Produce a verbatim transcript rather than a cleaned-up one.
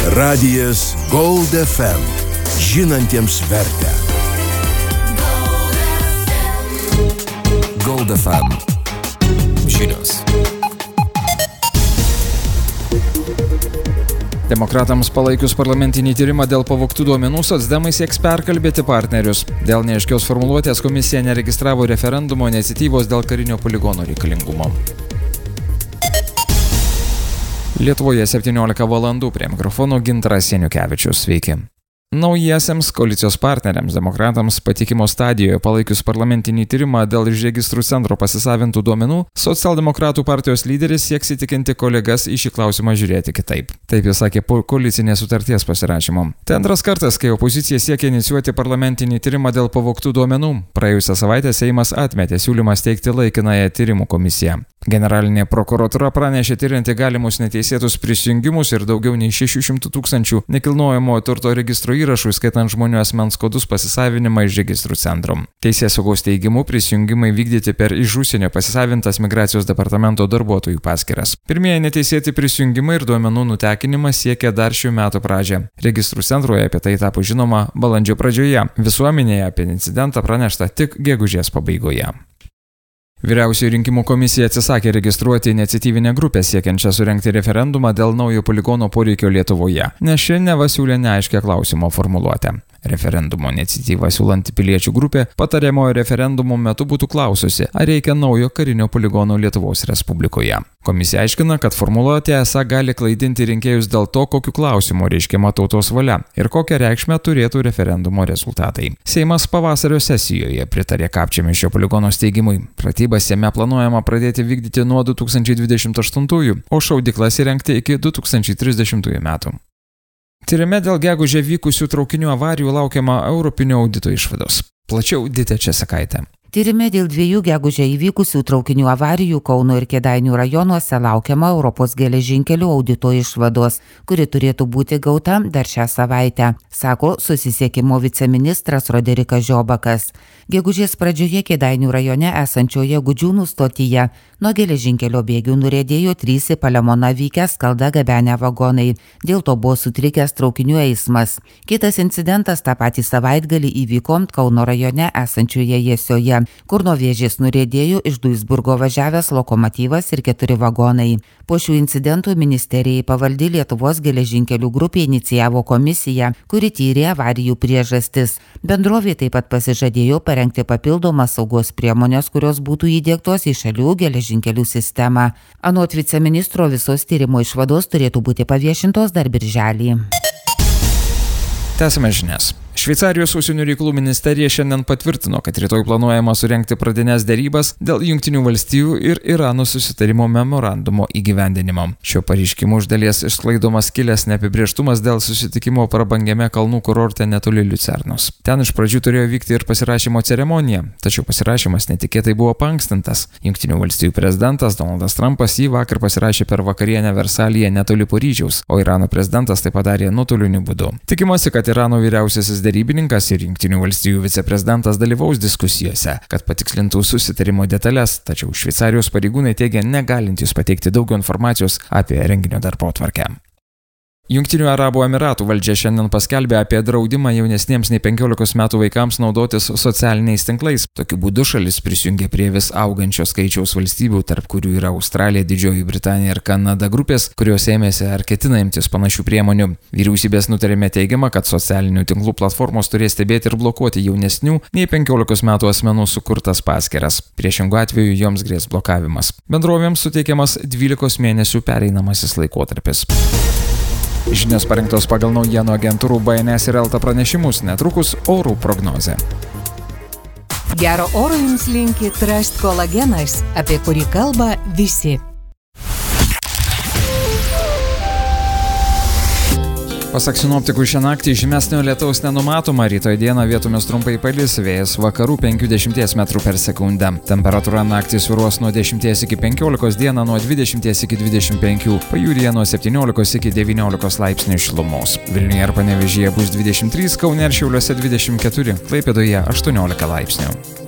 Radijas Gold F M. Žinantiems vertę. Gold F M. Žinios. Demokratams palaikius parlamentinį tyrimą dėl pavogtų duomenų, socdemai sieks perkalbėti partnerius. Dėl neaiškios formuluotės komisija neregistravo referendumo iniciatyvos dėl karinio poligono reikalingumo. Lietuvoje septyniolika valandų, prie mikrofono Gintaras Janiukevičius. Sveiki. Naujiesiems koalicijos partneriams demokratams patikimo stadijoje palaikius parlamentinį tyrimą dėl iš registrų centro pasisavintų duomenų, socialdemokratų partijos lyderis sieks įtikinti kolegas į šį klausimą žiūrėti kitaip. Taip jis sakė po koalicinės sutarties pasirašymo. Tai antras kartas, kai opozicija siekia inicijuoti parlamentinį tyrimą dėl pavogtų duomenų. Praėjusią savaitę Seimas atmetė siūlymą steigti laikinąją tyrimų komisiją. Generalinė prokuratūra pranešė tyrinti galimus neteisėtus prisijungimus ir daugiau nei šešių šimtų tūkstančių nekilnojamojo turto registro įrašų, skaitant žmonių asmens kodus pasisavinimą iš registrų centro. Teisėsaugos teigimu prisijungimai vykdyti per iš užsienio pasisavintas migracijos departamento darbuotojų paskyras. Pirmieji neteisėti prisijungimai ir duomenų nutekinimas siekia dar šių metų pradžią. Registrų centroje apie tai tapo žinoma balandžio pradžioje. Visuomenėje apie incidentą pranešta tik gegužės pabaigoje. Vyriausioji rinkimų komisija atsisakė registruoti iniciatyvinę grupę siekiančią surengti referendumą dėl naujo poligono poreikio Lietuvoje, nes ši neva siūlė neaiškią klausimo formuluotę. Referendumo iniciatyvą siūlanti piliečių grupė patariamojo referendumo metu būtų klaususi, ar reikia naujo karinio poligono Lietuvos Respublikoje. Komisija aiškina, kad formuluotė esą gali klaidinti rinkėjus dėl to, kokiu klausimu reiškiama tautos valia ir kokią reikšmę turėtų referendumo rezultatai. Seimas pavasario sesijoje pritarė Kapčiamiesčio poligono steigimui. Pratybas jame planuojama pradėti vykdyti nuo du tūkstančiai dvidešimt aštuntųjų, o šaudyklas įrengti iki du tūkstančiai trisdešimtųjų metų. Tyrime dėl gegužę vykusių traukinių avarijų laukiama Europinio audito išvados. Plačiau Ditė Česakaitė. Tyrime dėl dviejų gegužę įvykusių traukinių avarijų Kauno ir Kėdainių rajonuose laukiama Europos geležinkelių audito išvados, kuri turėtų būti gauta dar šią savaitę, sako susisiekimo viceministras Roderikas Žiobakas. Gegužės pradžioje Kėdainių rajone esančioje Gudžiūnų stotyje nuo geležinkelio bėgių nuriedėjo trys į Palemoną vykę skaldą gabenę vagonai. Dėl to buvo sutrikęs traukinių eismas. Kitas incidentas tą patį savaitgalį įvyko Kauno rajone esančioje Jesioje, kur nuo Vėžės nuriedėjo iš Duisburgo važiavęs lokomotyvas ir keturi vagonai. Po šių incidentų ministerijai pavaldi Lietuvos geležinkelių grupė inicijavo komisiją, kuri tyrė avarijų priežastis. Bendrovė taip pat pasižadėjo parengti papildomas saugos priemonės, kurios būtų įdiegtos į šalių geležinkelių sistemą. Anot viceministro visos tyrimo išvados turėtų būti paviešintos dar birželį. Tęsime žinias. Šveicarijos užsienio reikalų ministerija šiandien patvirtino, kad rytoj planuojama surengti pradines derybas dėl Jungtinių valstijų ir Irano susitarimo memorandumo įgyvendinimo. Šio pareiškimo iš dalies išsklaidomas kilęs neapibrėžtumas dėl susitikimo prabangiame kalnų kurorte netoli Liucernos. Ten iš pradžių turėjo vykti ir pasirašymo ceremonija, tačiau pasirašymas netikėtai buvo paankstintas. Jungtinių valstijų prezidentas Donaldas Trumpas jį vakar pasirašė per vakarienę Versalyje netoli Paryžiaus, o Irano prezidentas tai padarė nuotoliniu būdu. Tikimasi, kad Irano vyriausiasis derybininkas ir Jungtinių valstijų viceprezidentas dalyvaus diskusijose, kad patikslintų susitarimo detalės, tačiau Šveicarijos pareigūnai teigia negalintys pateikti daugiau informacijos apie renginio darbotvarkę. Jungtinių Arabų Emiratų valdžia šiandien paskelbė apie draudimą jaunesniems nei penkiolikos metų vaikams naudotis socialiniais tinklais. Tokiu būdu šalis prisijungė prie vis augančio skaičiaus valstybių, tarp kurių yra Australija, Didžioji Britanija ir Kanada grupės, kurios ėmėsi ar ketina imtis panašių priemonių. Vyriausybės nutarime teigiama, kad socialinių tinklų platformos turės stebėti ir blokuoti jaunesnių nei penkiolikos metų asmenų sukurtas paskyras. Priešingu atveju joms grės blokavimas. Bendrovėms suteikiamas dvylikos mėnesių pereinamasis laikotarpis. Žinios parengtos pagal naujienų agentūrų B N S ir Elta pranešimus, netrukus orų prognozė. Gero oro jums linki Trust kolagenas, apie kurį kalba visi. Pasak sinoptikų, šią naktį žymesnio lietaus nenumatoma, rytoj dieną vietomis trumpai palis, vėjas vakarų penkių dešimties metrų per sekundę. Temperatūra naktį svyruos nuo dešimties iki penkiolikos, dieną nuo dvidešimties iki dvidešimt penkių, pajūryje nuo septyniolikos iki devyniolikos laipsnių šilumos. Vilniuje ir Panevėžyje bus dvidešimt trys, Kaune ir Šiauliuose dvidešimt keturi, Klaipėdoje aštuoniolika laipsnių.